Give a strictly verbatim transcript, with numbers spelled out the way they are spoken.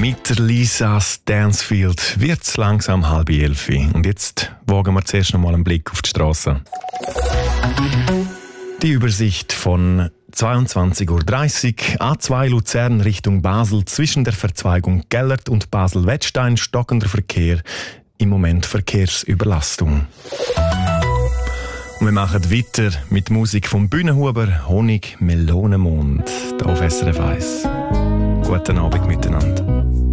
Mit Lisas Dancefield wird es langsam halb elf. Und jetzt wagen wir zuerst noch mal einen Blick auf die Straße. Die Übersicht von zweiundzwanzig Uhr dreißig, A zwei Luzern Richtung Basel, zwischen der Verzweigung Gellert und Basel-Wettstein stockender Verkehr, im Moment Verkehrsüberlastung. Und wir machen weiter mit Musik vom Bühnenhuber Honig Melonenmond, hier auf S R F eins. Guten Abend miteinander.